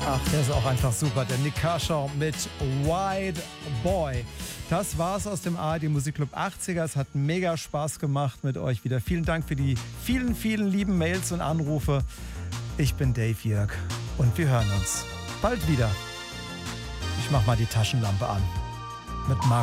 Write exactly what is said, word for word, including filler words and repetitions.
Ach, der ist auch einfach super. Der Nick Kershaw mit White Boy. Das war's aus dem A R D Musikclub achtziger. Es hat mega Spaß gemacht mit euch wieder. Vielen Dank für die vielen, vielen lieben Mails und Anrufe. Ich bin Dave Jörg und wir hören uns bald wieder. Ich mach mal die Taschenlampe an. Mit Marc